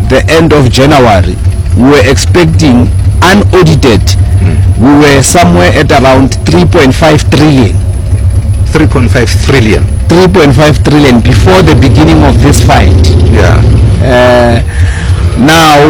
the end of January, we were expecting unaudited, we were somewhere at around 3.5 trillion. 3.5 trillion. 3.5 trillion before the beginning of this fight. Yeah. Now,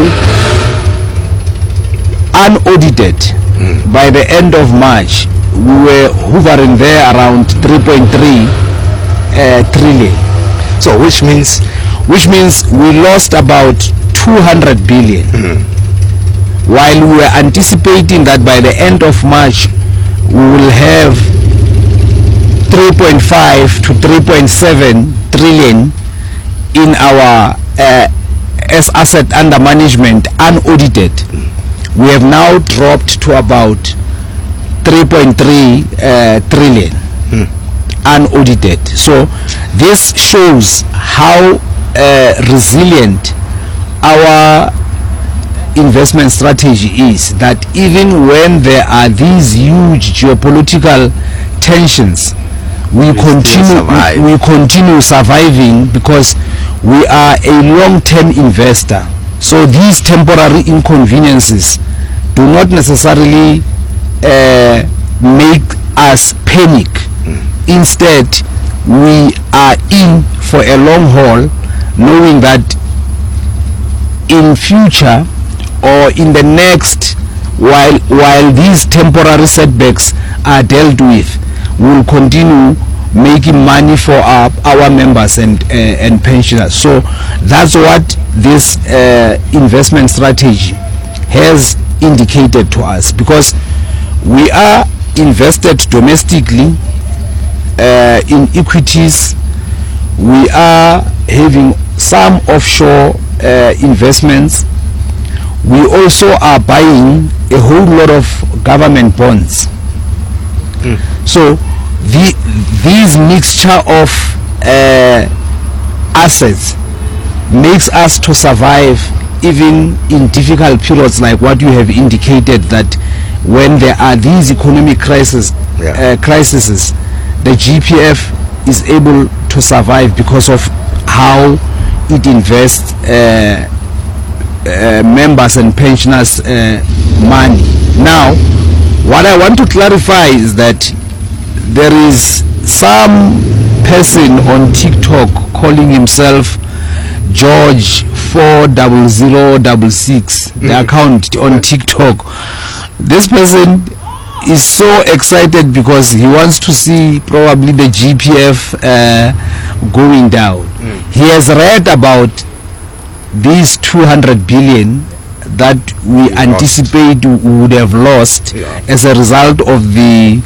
unaudited, by the end of March, we were hovering there around 3.3 trillion. So which means we lost about 200 billion. While we were anticipating that by the end of March we will have 3.5 to 3.7 trillion in our as asset under management unaudited. We have now dropped to about 3.3 trillion unaudited. So this shows how resilient our investment strategy is, that even when there are these huge geopolitical tensions, we continue surviving because we are a long-term investor. So these temporary inconveniences do not necessarily make us panic. Instead, we are in for a long haul, knowing that in future or in the next, while these temporary setbacks are dealt with, we will continue making money for our members and pensioners. So that's what this investment strategy has indicated to us, because we are invested domestically in equities. We are having some offshore investments. We also are buying a whole lot of government bonds. So these mixture of assets makes us to survive even in difficult periods like what you have indicated, that when there are these economic crises, the GPF is able to survive because of how it invests members and pensioners money. Now, what I want to clarify is that there is some person on TikTok calling himself George 40066, the account on TikTok. This person is so excited because he wants to see probably the GPF going down. He has read about these 200 billion that we anticipate we would have lost as a result of the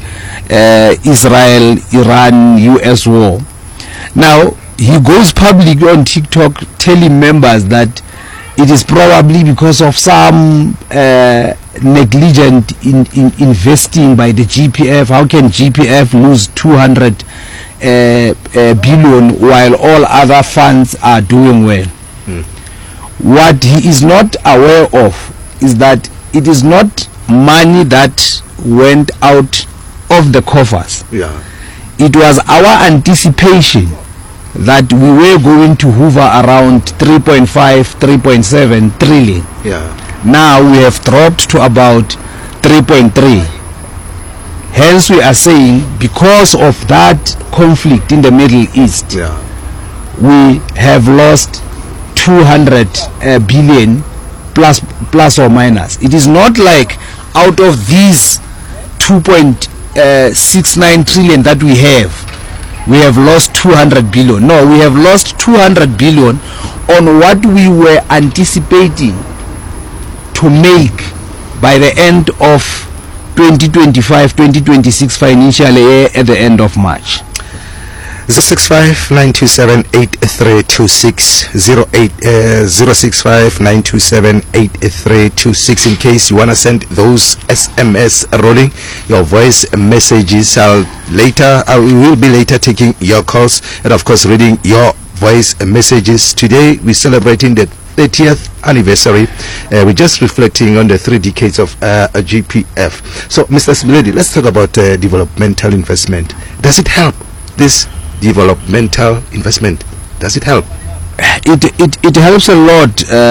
Israel-Iran-US war. Now, he goes public on TikTok telling members that it is probably because of some negligent investing by the GPF. How can GPF lose 200 billion while all other funds are doing well? What he is not aware of is that it is not money that went out of the coffers. It was our anticipation that we were going to hover around 3.5, 3.7 trillion. Now we have dropped to about 3.3. Hence we are saying, because of that conflict in the Middle East, we have lost 200 billion plus or minus. It is not like out of these 2.69 trillion that we have lost 200 billion. No, we have lost 200 billion on what we were anticipating to make by the end of 2025-2026 financial year at the end of March. 065-927-8326, 065-927-8326. In case you want to send those SMS rolling, your voice messages, we will be later taking your calls and of course reading your voice messages. Today we're celebrating the 30th anniversary. We're just reflecting on the 3 decades of GPF. So Mr. Sibiledi, let's talk about developmental investment. Does it help, this developmental investment? Does it help? It helps a lot.